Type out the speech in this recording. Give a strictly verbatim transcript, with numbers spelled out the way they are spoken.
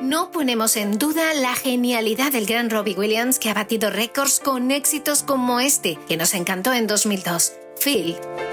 No ponemos en duda la genialidad del gran Robbie Williams, que ha batido récords con éxitos como este, que nos encantó en dos mil dos. Phil.